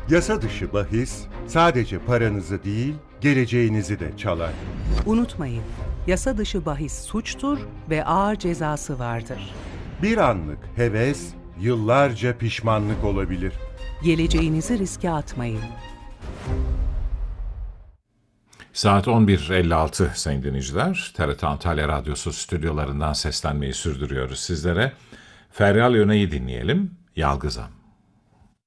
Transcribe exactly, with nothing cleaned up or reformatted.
Yasa dışı bahis sadece paranızı değil, geleceğinizi de çalar. Unutmayın, yasa dışı bahis suçtur ve ağır cezası vardır. Bir anlık heves, yıllarca pişmanlık olabilir. Geleceğinizi riske atmayın. Saat on bir elli altı sayın dinleyiciler. T R T Antalya Radyosu stüdyolarından seslenmeyi sürdürüyoruz sizlere. Feryal Yöne'yi dinleyelim, Yalgızam.